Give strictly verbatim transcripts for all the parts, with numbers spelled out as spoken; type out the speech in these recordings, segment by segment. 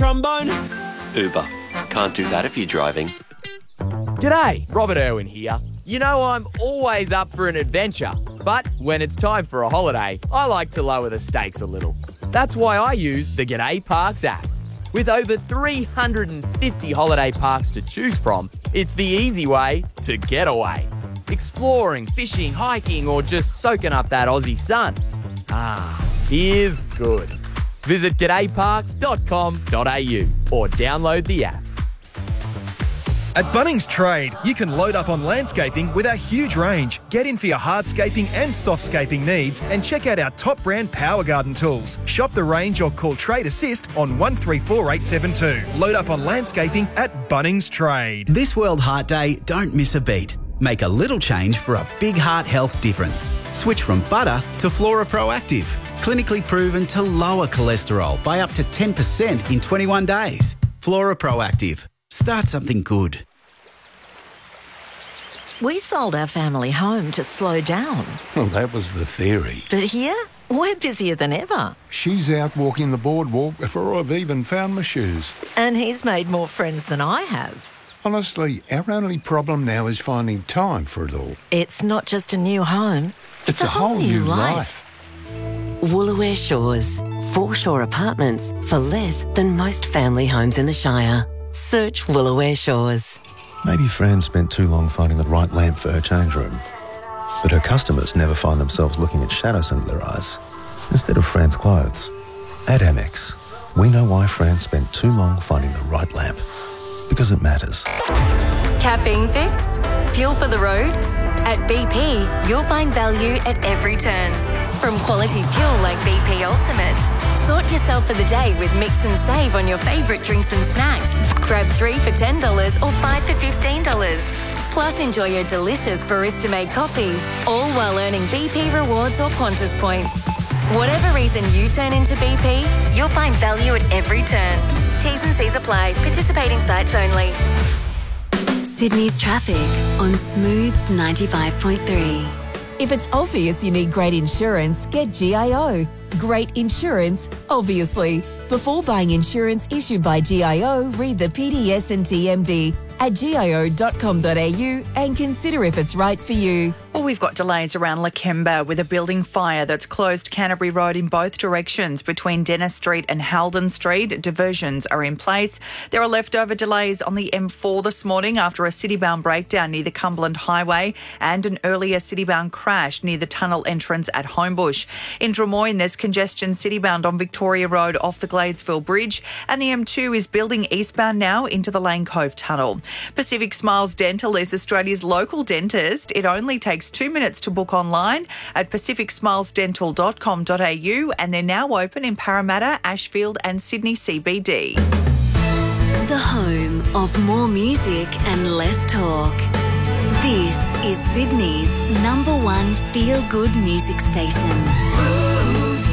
trombone? Uber. Can't do that if you're driving. G'day, Robert Irwin here. You know I'm always up for an adventure, but when it's time for a holiday, I like to lower the stakes a little. That's why I use the G'day Parks app. With over three hundred fifty holiday parks to choose from, it's the easy way to get away. Exploring, fishing, hiking, or just soaking up that Aussie sun. Ah, here's good. Visit g'day parks dot com dot a u or download the app. At Bunnings Trade, you can load up on landscaping with our huge range. Get in for your hardscaping and softscaping needs and check out our top brand Power Garden tools. Shop the range or call Trade Assist on one three four eight seven two. Load up on landscaping at Bunnings Trade. This World Heart Day, don't miss a beat. Make a little change for a big heart health difference. Switch from butter to Flora Proactive. Clinically proven to lower cholesterol by up to ten percent in twenty-one days. Flora Proactive. Start something good. We sold our family home to slow down. Well, that was the theory. But here, we're busier than ever. She's out walking the boardwalk before I've even found my shoes. And he's made more friends than I have. Honestly, our only problem now is finding time for it all. It's not just a new home. It's, it's a, a whole, whole new life. life. Woolooware Shores. Foreshore apartments for less than most family homes in the Shire. Search Woolooware Shores. Maybe Fran spent too long finding the right lamp for her change room. But her customers never find themselves looking at shadows under their eyes instead of Fran's clothes. At Amex, we know why Fran spent too long finding the right lamp. Because it matters. Caffeine fix? Fuel for the road? At B P, you'll find value at every turn. From quality fuel like B P Ultimate. Sort yourself for the day with Mix and Save on your favourite drinks and snacks. Grab three for ten dollars or five for fifteen dollars. Plus, enjoy your delicious barista-made coffee, all while earning B P rewards or Qantas points. Whatever reason you turn into B P, you'll find value at every turn. T's and C's apply. Participating sites only. Sydney's traffic on Smooth ninety-five point three. If it's obvious you need great insurance, get G I O. Great insurance, obviously. Before buying insurance issued by G I O, read the P D S and T M D at g i o dot com dot a u and consider if it's right for you. Well, we've got delays around Lakemba with a building fire that's closed Canterbury Road in both directions between Dennis Street and Halden Street. Diversions are in place. There are leftover delays on the M four this morning after a city-bound breakdown near the Cumberland Highway and an earlier city-bound crash near the tunnel entrance at Homebush. In Drummoyne, there's congestion city-bound on Victoria Road off the Gladesville Bridge, and the M two is building eastbound now into the Lane Cove Tunnel. Pacific Smiles Dental is Australia's local dentist. It only takes two minutes to book online at pacific smiles dental dot com dot a u, and they're now open in Parramatta, Ashfield and Sydney C B D. The home of more music and less talk. This is Sydney's number one feel-good music station. Smooth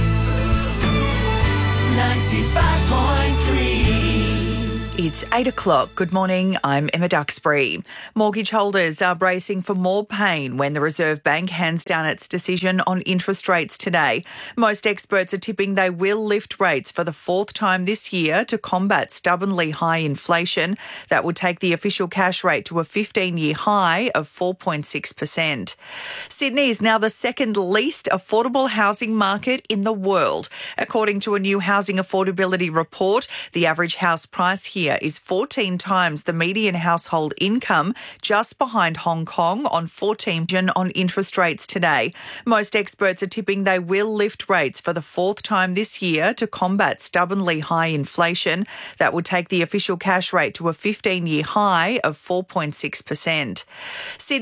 ninety-five point three. It's eight o'clock. Good morning. I'm Emma Duxbury. Mortgage holders are bracing for more pain when the Reserve Bank hands down its decision on interest rates today. Most experts are tipping they will lift rates for the fourth time this year to combat stubbornly high inflation. That would take the official cash rate to a fifteen-year high of four point six percent. Sydney is now the second least affordable housing market in the world. According to a new housing affordability report, the average house price here is fourteen times the median household income, just behind Hong Kong on fourteen percent on interest rates today. Most experts are tipping they will lift rates for the fourth time this year to combat stubbornly high inflation. That would take the official cash rate to a fifteen-year high of four point six percent.